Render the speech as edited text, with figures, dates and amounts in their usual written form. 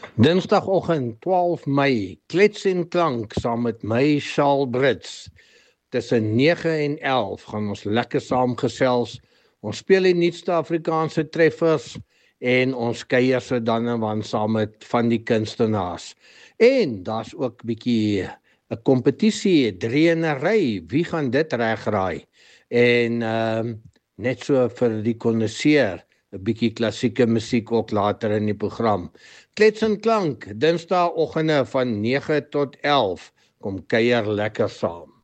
Dinsdagoggend 12 Mei, Klets en Klank saam met my Charles Brits. Tussen 9 en 11 gaan ons lekker saamgesels. Ons speel die nuutste Afrikaanse treffers en ons kuier so dan en wan saam met van die kunstenaars. En daar's ook bietjie 'n kompetisie, 3 in 'n ry. Wie gaan dit regraai? En net so vir die konnoisseur, 'n bietjie klassieke musiek ook later in die program. Klets en Klank, Dinsdagoggende van 9 tot 11. Kom kuier lekker saam.